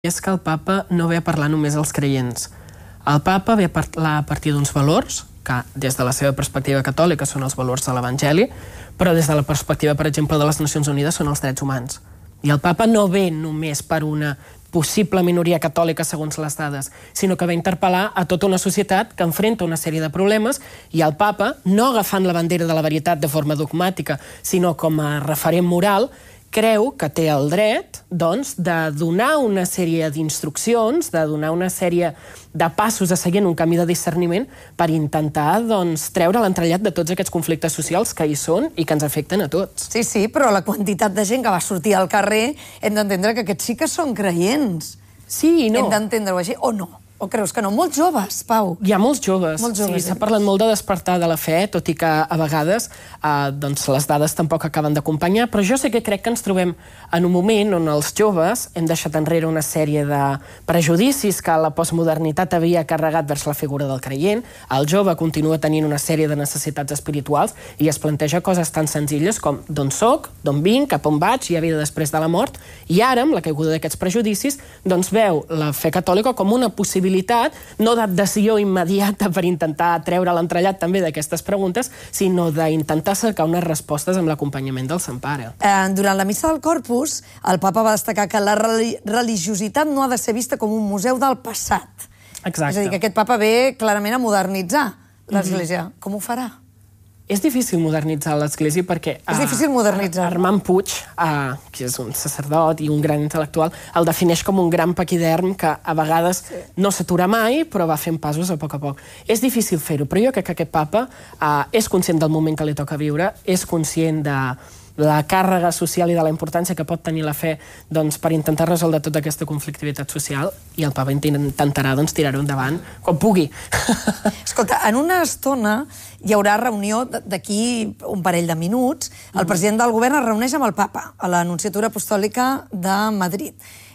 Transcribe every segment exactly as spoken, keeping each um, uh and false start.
és que el papa no ve a parlar només als creients. El papa ve a parlar a partir d'uns valors, que des de la seva perspectiva catòlica són els valors de l'Evangeli, però des de la perspectiva, per exemple, de les Nacions Unides són els drets humans. I el papa no ve només per una possible minoria catòlica segons les dades, sinó que ve a interpel·lar a tota una societat que enfrenta una sèrie de problemes i el papa, no agafant la bandera de la veritat de forma dogmàtica, sinó com a referent moral, creu que té el dret, doncs, de donar una sèrie d'instruccions, de donar una sèrie de passos a seguir en un camí de discerniment per intentar, doncs, treure l'entrellat de tots aquests conflictes socials que hi són i que ens afecten a tots. Sí, sí, però la quantitat de gent que va sortir al carrer hem d'entendre que aquests sí que són creients. Sí i no. Hem d'entendre-ho així, o no? O creus que no? Molts joves, Pau. Hi ha molts joves. Molts joves sí, s'ha parlat molt de despertar de la fe, tot i que a vegades eh, doncs les dades tampoc acaben d'acompanyar, però jo sé que crec que ens trobem en un moment on els joves hem deixat enrere una sèrie de prejudicis que la postmodernitat havia carregat vers la figura del creient. El jove continua tenint una sèrie de necessitats espirituals i es planteja coses tan senzilles com d'on soc, d'on vinc, cap on vaig, hi ha vida després de la mort, i ara, amb la caiguda d'aquests prejudicis, doncs veu la fe catòlica com una possibilitat no d'adhesió immediata per intentar treure l'entrellat també d'aquestes preguntes, sinó d'intentar cercar unes respostes amb l'acompanyament del Sant Pare. Eh, durant la missa del Corpus, el papa va destacar que la religiositat no ha de ser vista com un museu del passat. Exacte. És a dir, que aquest papa ve clarament a modernitzar l'Església. Mm-hmm. Com ho farà? És difícil modernitzar l'Església perquè... És difícil modernitzar. Armand Puig, uh, que és un sacerdot i un gran intel·lectual, el defineix com un gran paquiderm que a vegades sí. no s'atura mai, però va fent passos a poc a poc. És difícil fer-ho, però jo crec que aquest papa uh, és conscient del moment que li toca viure, és conscient de la càrrega social i de la importància que pot tenir la fe doncs, per intentar resoldre tota aquesta conflictivitat social, i el papa intentarà doncs, tirar-ho endavant quan pugui. Escolta, en una estona hi haurà reunió d'aquí un parell de minuts. El president del govern es reuneix amb el papa a l'Anunciatura Apostòlica de Madrid.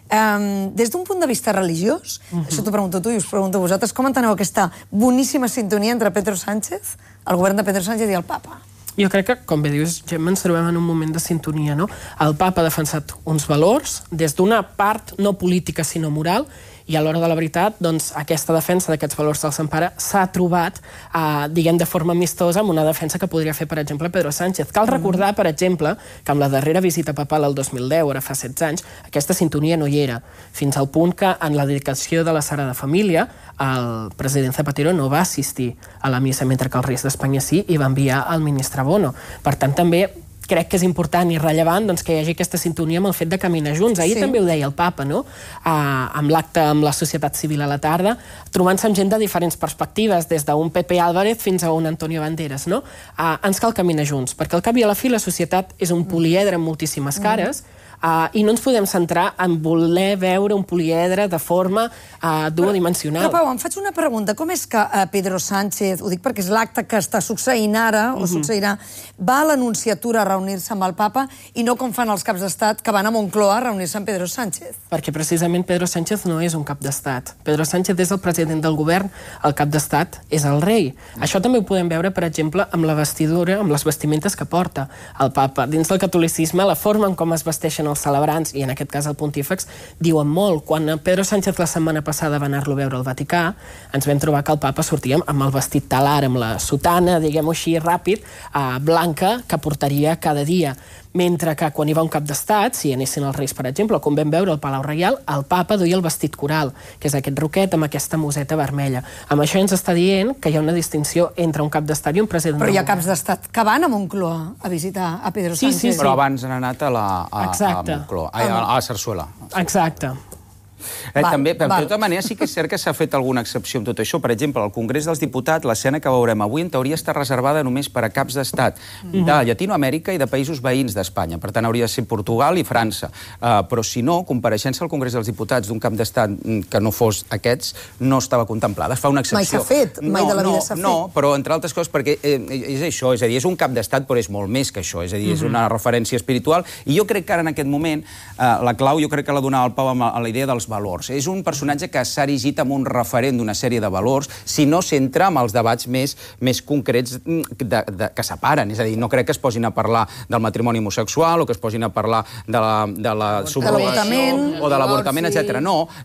Um, des d'un punt de vista religiós, uh-huh. això t'ho pregunto tu i us pregunto a vosaltres, com enteneu aquesta boníssima sintonia entre Pedro Sánchez, el govern de Pedro Sánchez i el papa? Jo crec que, com bé dius, Gemma, ens trobem en un moment de sintonia, no? El papa ha defensat uns valors des d'una part no política sinó moral, i a l'hora de la veritat, doncs, aquesta defensa d'aquests valors del Sant Pare s'ha trobat, eh, diguem, de forma amistosa amb una defensa que podria fer, per exemple, Pedro Sánchez. Cal recordar, per exemple, que amb la darrera visita papal el dos mil deu, ara fa setze anys, aquesta sintonia no hi era, fins al punt que en la dedicació de la Sagrada Família el president Zapatero no va assistir a la missa, mentre que el rei d'Espanya sí, i va enviar el ministre Bono. Per tant, també crec que és important i rellevant doncs, que hi hagi aquesta sintonia amb el fet de caminar junts. Ahir sí. també ho deia el papa, no? Uh, amb l'acte amb la societat civil a la tarda, trobant-se amb gent de diferents perspectives, des d'un Pepe Álvarez fins a un Antonio Banderas, no? Uh, ens cal caminar junts, perquè al cap i a la fi la societat és un poliedre amb moltíssimes cares, mm. Uh, i no ens podem centrar en voler veure un poliedre de forma uh, duodimensional. Però, Pau, em faig una pregunta. Com és que uh, Pedro Sánchez, ho dic perquè és l'acte que està succeint ara, o uh-huh. succeirà, va a l'Anunciatura a reunir-se amb el papa i no com fan els caps d'estat que van a Moncloa a reunir-se amb Pedro Sánchez? Perquè precisament Pedro Sánchez no és un cap d'estat. Pedro Sánchez és el president del govern, el cap d'estat és el rei. Uh-huh. Això també ho podem veure, per exemple, amb la vestidura, amb les vestimentes que porta el papa. Dins del catolicisme, la forma en com es vesteixen els celebrants, i en aquest cas el pontífex, diuen molt. Quan Pedro Sánchez la setmana passada va anar-lo a veure al Vaticà, ens vam trobar que el papa sortia amb el vestit talar, amb la sotana, diguem-ho així, ràpid, eh, blanca, que portaria cada dia. Mentre que quan hi va un cap d'estat, si anessin els reis, per exemple, com vam veure al Palau Reial, el papa duia el vestit coral, que és aquest roquet amb aquesta museta vermella. Amb això ens està dient que hi ha una distinció entre un cap d'estat i un president. Però hi ha caps d'estat que van a Moncloa a visitar a Pedro Sánchez. Sí, sí, sí. Però abans han anat a, la, a, a Moncloa, a, a la Sarsuela. Exacte. Eh, val, també, però, de tota manera, sí que és cert que s'ha fet alguna excepció amb tot això. Per exemple, al Congrés dels Diputats, l'escena que veurem avui, en teoria, està reservada només per a caps d'estat mm-hmm. de Llatinoamèrica i de països veïns d'Espanya. Per tant, hauria de ser Portugal i França. Uh, però, si no, compareixença al Congrés dels Diputats d'un cap d'estat que no fos aquests, no estava contemplada. Es fa una excepció. Mai s'ha fet, mai no, de la vida no, s'ha fet. No, però, entre altres coses, perquè eh, és això, és a dir, és un cap d'estat, però és molt més que això. És a dir, és una referència espiritual. I jo crec que ara, en aquest moment, eh, la clau, jo crec que la donava el Pau amb la idea dels valors. És un personatge que s'ha erigit amb un referent d'una sèrie de valors, si no s'entra amb els debats més, més concrets de, de, que separen. És a dir, no crec que es posin a parlar del matrimoni homosexual o que es posin a parlar de la, de la subrogació o de l'avortament, etcètera. No,